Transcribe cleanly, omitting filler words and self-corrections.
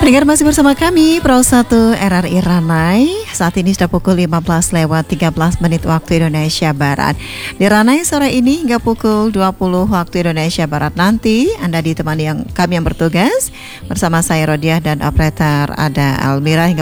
Pendengar masih bersama kami Pro 1 RRI Ranai. Saat ini sudah pukul 15 lewat 13 menit waktu Indonesia Barat. Di Ranai sore ini hingga pukul 20 waktu Indonesia Barat nanti Anda ditemani kami yang bertugas bersama saya Rodiah dan operator ada Almira hingga